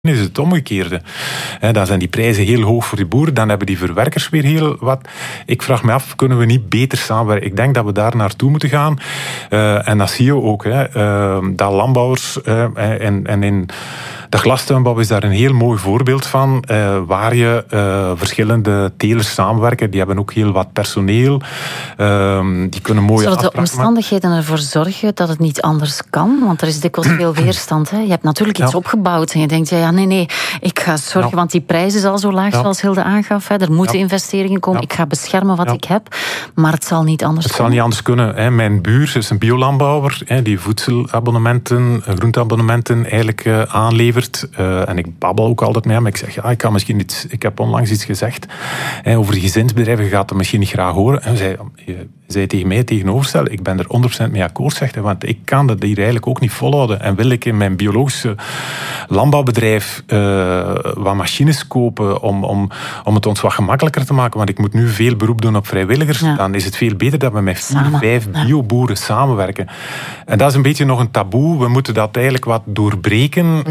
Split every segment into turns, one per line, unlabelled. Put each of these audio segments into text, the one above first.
is het omgekeerde. Dan zijn die prijzen heel hoog voor die boeren, dan hebben die verwerkers weer heel wat. Ik vraag me af, kunnen we niet beter samenwerken? Ik denk dat we daar naartoe moeten gaan. En dat zie je ook. Dat landbouwers en in de glastuinbouw is daar een heel mooi voorbeeld van, waar je verschillende telers samenwerken. Die hebben ook heel wat personeel. Die kunnen mooie
Zullen de omstandigheden ervoor zorgen dat het niet anders kan? Want er is dikwijls veel weerstand. Hè? Je hebt natuurlijk iets opgebouwd en je denkt, nee, ik ga zorgen, want die prijs is al zo laag, zoals Hilde aangaf. Hè? Er moeten investeringen komen. Ik ga beschermen wat ik heb. Maar het zal niet anders
zal niet anders kunnen. Hè. Mijn buur is een biolandbouwer, die voedselabonnementen, groenteabonnementen eigenlijk aanlevert. En ik babbel ook altijd met hem. Ik zeg, ik kan misschien iets. Ik heb onlangs iets gezegd over die gezinsbedrijven. Je gaat het misschien niet graag horen. En zij tegen mij tegenoverstellen. Ik ben er 100% mee akkoord, zegt hij. Want ik kan dat hier eigenlijk ook niet volhouden. En wil ik in mijn biologische landbouwbedrijf wat machines kopen om het ons wat gemakkelijker te maken. Want ik moet nu veel beroep doen op vrijwilligers. Ja. Dan is het veel beter dat we met 4-5 bioboeren samenwerken. En dat is een beetje nog een taboe. We moeten dat eigenlijk wat doorbreken.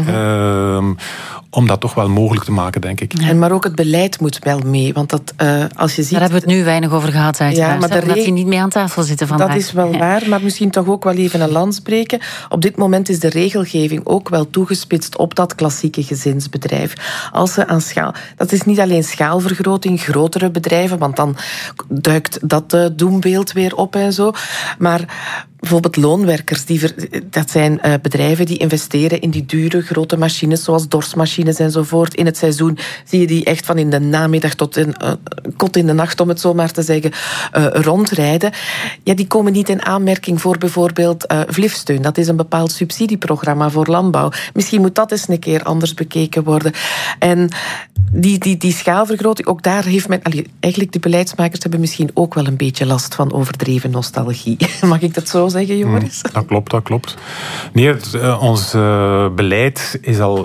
Om dat toch wel mogelijk te maken, denk ik.
En maar ook het beleid moet wel mee. Want dat, als je ziet,
daar hebben we het nu weinig over gehad, uiteraard.
Ja,
dat die niet mee aan tafel zitten vandaag.
Dat is wel waar, maar misschien toch ook wel even een lans breken. Op dit moment is de regelgeving ook wel toegespitst op dat klassieke gezinsbedrijf. Als ze aan schaal... Dat is niet alleen schaalvergroting, grotere bedrijven, want dan duikt dat doembeeld weer op en zo. Maar bijvoorbeeld loonwerkers, dat zijn bedrijven die investeren in die dure grote machines, zoals dorsmachines enzovoort. In het seizoen zie je die echt van in de namiddag tot kot in de nacht, om het zo maar te zeggen, rondrijden. Ja, die komen niet in aanmerking voor bijvoorbeeld VLIF-steun. Dat is een bepaald subsidieprogramma voor landbouw. Misschien moet dat eens een keer anders bekeken worden. En die schaalvergroting, ook daar heeft men... Eigenlijk, de beleidsmakers hebben misschien ook wel een beetje last van overdreven nostalgie. Mag ik dat zo zeggen, jongens?
Dat klopt. Nee, ons beleid is al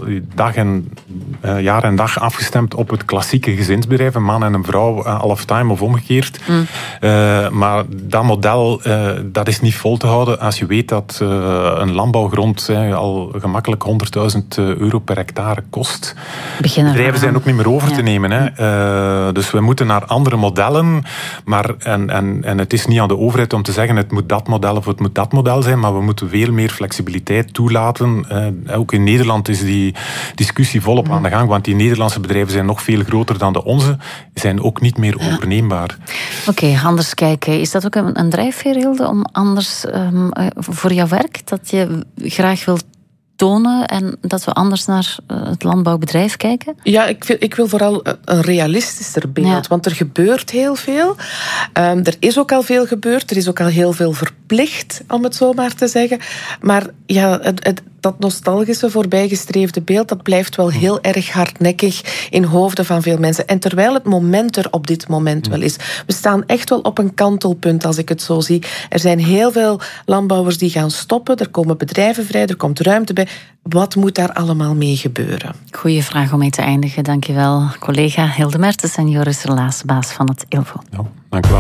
jaar en dag afgestemd op het klassieke gezinsbedrijf. Een man en een vrouw, halftime of omgekeerd. Maar dat model, dat is niet vol te houden als je weet dat een landbouwgrond al gemakkelijk €100.000 per hectare kost. Bedrijven zijn ook niet meer over te nemen. Hè. Dus we moeten naar andere modellen. Maar, en het is niet aan de overheid om te zeggen het moet dat model of het moet dat model zijn, maar we moeten veel meer flexibiliteit toelaten. Ook in Nederland is die discussie volop aan de gang, want die Nederlandse bedrijven zijn nog veel groter dan de onze, zijn ook niet meer overneembaar.
Oké, anders kijken. Is dat ook een drijfveer, Hilde, om anders voor jouw werk, dat je graag wilt tonen en dat we anders naar het landbouwbedrijf kijken? Ja,
ik wil vooral een realistischer beeld, want er gebeurt heel veel. Er is ook al veel gebeurd, er is ook al heel veel verplicht, om het zo maar te zeggen. Maar ja, dat nostalgische, voorbijgestreefde beeld, dat blijft wel heel erg hardnekkig in hoofden van veel mensen. En terwijl het moment er op dit moment wel is. We staan echt wel op een kantelpunt, als ik het zo zie. Er zijn heel veel landbouwers die gaan stoppen, er komen bedrijven vrij, er komt ruimte bij. Wat moet daar allemaal mee gebeuren?
Goeie vraag om mee te eindigen. Dankjewel, collega Hilde Mertens en Joris Relaas, baas van het ILVO.
Ja, dank u wel.